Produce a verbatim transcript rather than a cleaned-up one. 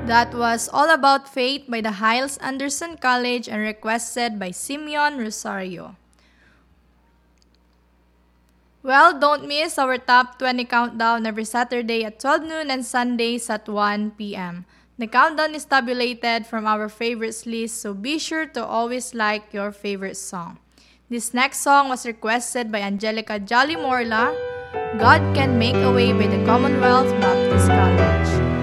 That was All About Faith by the Hiles Anderson College and requested by Simeon Rosario. Well, don't miss our top twenty countdown every Saturday at twelve noon and Sundays at one p m. The countdown is tabulated from our favorites list, so be sure to always like your favorite song. This next song was requested by Angelica Jolly Morla, God Can Make a Way by the Commonwealth Baptist College.